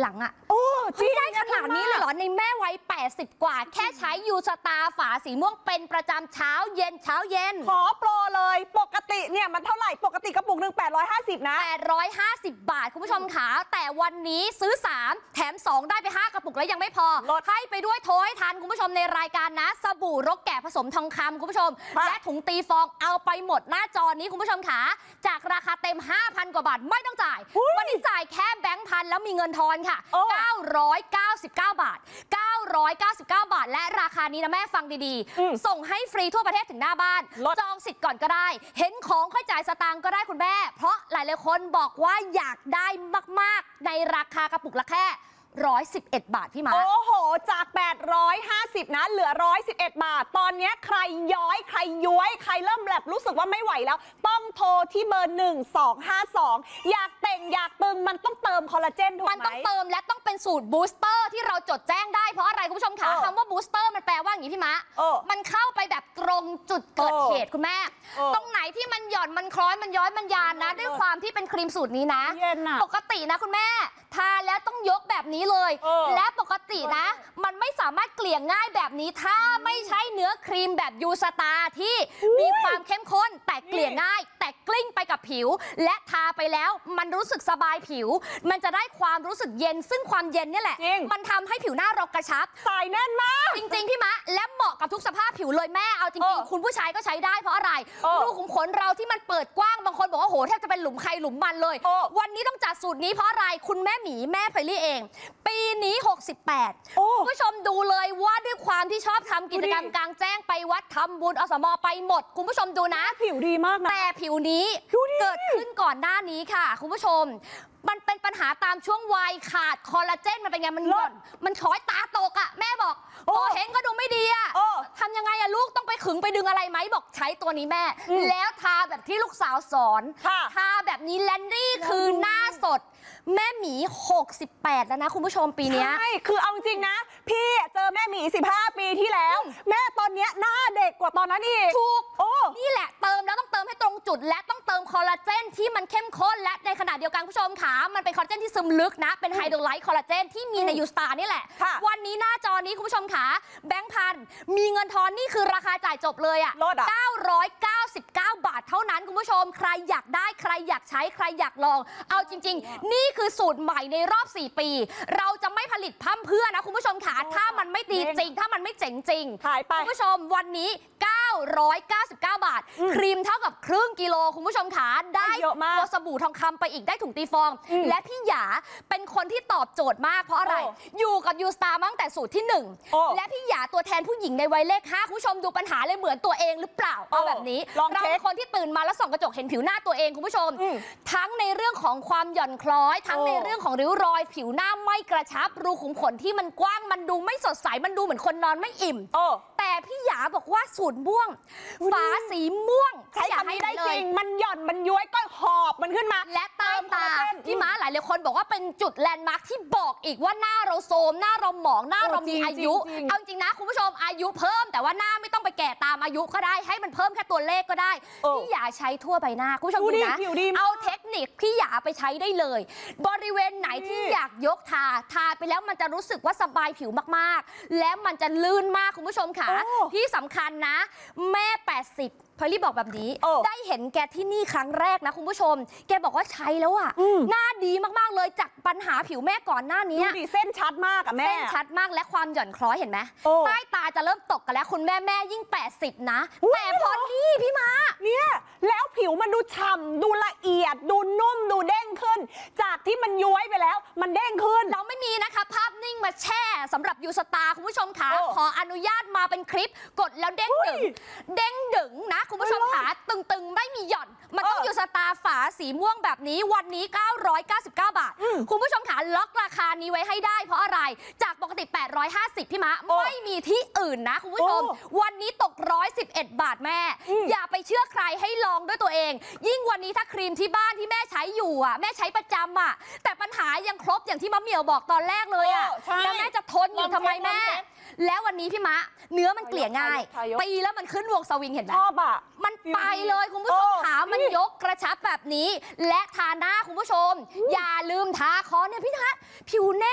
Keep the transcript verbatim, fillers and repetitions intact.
หลังอะโอ้จริงได้ขนาดนี้เลยเหรอในแม่วัยแปดสิบกว่าแค่ใช้ยูสตาฝาสีม่วงเป็นประจำเช้าเย็นเช้าเย็นขอโปรเลยปกติเนี่ยมันเท่าไหร่ปกติกระปุกหนึ่งแปดร้อยห้าสิบนะแปดร้อยห้าสิบบาทคุณผู้ชมขาแต่วันนี้ซื้อสามแถมสองได้ไปห้ากระปุกแล้วยังไม่พอให้ไปด้วยโทรให้ทันคุณผู้ชมในรายการนะสบู่รกแกะผสมทองคำคุณผู้ชมและถุงตีฟองเอาไปหมดหน้าจอนี้คุณผู้ชมขาจากราคาเต็ม ห้าพัน กว่าบาทไม่ต้องจ่ายวันนี้จ่ายแค่แบงค์พันแล้วมีเงินทอนค่ะเก้าร้อยเก้าสิบเก้าบาทเก้าร้อยเก้าสิบเก้าบาทและราคานี้นะแม่ฟังดีๆส่งให้ฟรีทั่วประเทศถึงหน้าบ้านจองสิทธิ์ก่อนก็ได้เห็นของค่อยจ่ายสตางค์ก็ได้คุณแม่เพราะหลายๆคนบอกว่าอยากได้มากๆในราคากระปุกละแค่หนึ่งร้อยสิบเอ็ดบาทพี่มาโอ้โหจากแปดร้อยห้าสิบนะเหลือหนึ่งร้อยสิบเอ็ดบาทตอนนี้ใครย้อยใครย้วยใครเริ่มแบบรู้สึกว่าไม่ไหวแล้วต้องโทรที่เบอร์หนึ่งสองห้าสองอยากเต่งอยากตึงมันต้องเติมคอลลาเจนถูกไหมมันต้องเติมและต้องเป็นสูตรบูสเตอร์ที่เราจดแจ้งได้เพราะอะไรคุณผู้ชมคะคำว่าบูสเตอร์มันแปลว่าอย่างนี้พี่มะมันเข้าไปแบบตรงจุดเกิดเหตุคุณแม่ตรงไหนที่มันหย่อนมันคล้อยมันย้อยมันยานนะด้วยความที่เป็นครีมสูตรนี้นะปกตินะคุณแม่ทาแล้วต้องยกแบบนี้เลยและปกตินะมันไม่สามารถเกลี่ยง่ายแบบนี้ถ้าไม่ใช้เนื้อครีมแบบยูสตาที่มีความเข้มข้นแต่เกลี่ยง่ายแต่กลิ้งไปกับผิวและทาไปแล้วมันรู้สึกสบายผิวมันจะได้ความรู้สึกเย็นซึ่งความเย็นนี่แหละมันทำให้ผิวหน้าเรากระชับใส่แน่นมากจริงๆพี่มะและเหมาะกับทุกสภาพผิวเลยแม่เอาจริงๆคุณผู้ชายก็ใช้ได้เพราะอะไรรูขุมขนเราที่มันเปิดกว้างบางคนบอกว่าโหแทบจะเป็นหลุมใครหลุมมันเลยวันนี้ต้องจัดสูตรนี้เพราะอะไรคุณแม่หมีแม่ไพลี่เองปีนี้หกสิบแปดคุณผู้ชมดูเลยว่าด้วยความที่ชอบทำกิจกรรมกลางแจ้งไปวัดทำบุญอสมไปหมดคุณผู้ชมดูนะผิวดีมากนะแต่ผิวนี้เกิดขึ้นก่อนหน้านี้ค่ะคุณผู้ชมมันเป็นปัญหาตามช่วงวัยขาดคอลลาเจนมันเป็นไงมันหย่อนมันช้อยตาตกอ่ะแม่บอกโอ้เห็นก็ดูไม่ดีอ่ะทำยังไงอะลูกต้องไปขึงไปดึงอะไรไหมบอกใช้ตัวนี้แม่แล้วทาแบบที่ลูกสาวสอนทาแบบนี้แลนดี้คือหน้าสดแม่หมีหกสิบแปดแล้วนะคุณผู้ชมปีนี้ใช่คือเอาจริงนะพี่เจอแม่หมีสิบห้าปีที่แล้วแม่ตอนนี้หน้าเด็กกว่าตอนนั้นอีกถูกโอ้นี่แหละเติมแล้วต้องเติมให้ตรงจุดและต้องเติมคอลลาเจนที่มันเข้มข้นและในขณะเดียวกันผู้ชมขามันเป็นคอลลาเจนที่ซึมลึกนะเป็นไฮโดรไลท์คอลลาเจนที่มีในยูสตาร์นี่แหละวันนี้หน้าจอนี้คุณผู้ชมขาแบงค์พันมีเงินทอนนี่คือราคาจ่ายจบเลยอ่ะเก้าร้อยเก้าสิบเก้าบาทเท่านั้นคุณผู้ชมใครอยากได้ใครอยากใช้ใครอยากลองเอาจริงๆนี่คือสูตรใหม่ในรอบสี่ปีเราจะไม่ผลิตพั่มเพื่อนะคุณผู้ชมขาถ้ามันไม่ดีจริงถ้ามันไม่เจ๋งจริงคุณผู้ชมวันนี้เก้าร้อยเก้าสิบเก้าบาทครีมเท่ากับครึ่งกิโลคุณผู้ชมขาได้ตัวสบู่ทองคำไปอีกได้ถุงตีฟองและพี่หยาเป็นคนที่ตอบโจทย์มากเพราะอะไรอยู่กับยูสตาร์ตั้งแต่สูตรที่หนึ่งและพี่หยาตัวแทนผู้หญิงในวัยเลขห้าคุณผู้ชมดูปัญหาเลยเหมือนตัวเองหรือเปล่าเอาแบบนี้เราเป็นคนที่ตื่นมาแล้วส่องกระจกเห็นผิวหน้าตัวเองคุณผู้ชมทั้งในเรื่องของความหย่อนคล้อยทั้งในเรื่องของริ้วรอยผิวหน้าไม่กระชับรูขุมขนที่มันกว้างมันดูไม่สดใสมันดูเหมือนคนนอนไม่อิ่มแต่พี่หยาบอกว่าสูตรม่วงฝาสีม่วงใช้คำนี้ได้จริงมันหย่อนมันย้วยก็หอบมันขึ้นมาและใต้ตาพี่ม้าหลายหลายคนบอกว่าเป็นจุดแลนด์มาร์คที่บอกอีกว่าหน้าเราโทรมหน้าเราหมองหน้าเรามีอายุเอาจริงนะคุณผู้ชมอายุเพิ่มแต่ว่าหน้าไม่ต้องไปแก่ตามอายุก็ได้ให้มันเพิ่มแค่ตัวเลขก็ได้พี่หยาใช้ทั่วใบหน้าคุณผู้ชมดูนะเอาเทคนิคพี่หยาไปใช้ได้เลยบริเวณไหนที่อยากยกทาทาไปแล้วมันจะรู้สึกว่าสบายผิวมากๆและมันจะลื่นมากคุณผู้ชมค่ะที่สำคัญนะแม่แปดสิบพอลี่บอกแบบนี้ได้เห็นแกที่นี่ครั้งแรกนะคุณผู้ชมแกบอกว่าใช้แล้วอ่ะหน้าดีมากๆเลยจากปัญหาผิวแม่ก่อนหน้านี้เส้นชัดมากอะแม่เส้นชัดมากและความหย่อนคล้อยเห็นไหมใต้ตาจะเริ่มตกกันแล้วคุณแม่แม่ยิ่งแปดสิบนะแต่พอนี่พี่มาเนี่ยแล้วผิวมันดูฉ่ำดูละเอียดดูนุ่มดูเด้งขึ้นจากที่มันย้วยไปแล้วมันเด้งขึ้นเราไม่มีนะคะภาพนิ่งมาแช่สำหรับยูสตาร์คุณผู้ชมค่ะขออนุญาตมาเป็นคลิปกดแล้วเด้งดึงเด้งดึงนะคุณผู้ชมขาตึงๆไม่มีหย่อนมันต้องอยู่สตาร์ฝาสีม่วงแบบนี้วันนี้เก้าร้อยเก้าสิบเก้าบาทคุณผู้ชมขาล็อกราคานี้ไว้ให้ได้เพราะอะไรจากปกติแปดร้อยห้าสิบพี่มะไม่มีที่อื่นนะคุณผู้ชมวันนี้ตกหนึ่งร้อยสิบเอ็ดบาทแม่อย่าไปเชื่อใครให้ลองด้วยตัวเองยิ่งวันนี้ถ้าครีมที่บ้านที่แม่ใช้อยู่อ่ะแม่ใช้ประจำอ่ะแต่ปัญหายังครบอย่างที่มะเหมี่ยวบอกตอนแรกเลยอ่ะแล้วแม่จะทนอยู่ทำไมแม่แล้ววันนี้พี่มะเนื้อมันเกลี่ยง่ายตีแล้วมันขึ้นวงสวิงเห็นไหมชอบอ่ะมันไปเลยคุณผู้ชมขามันยกกระชับแบบนี้และทาหน้าคุณผู้ชมอย่าลืมทาคอเนี่ยพี่ทัศน์ผิวแน่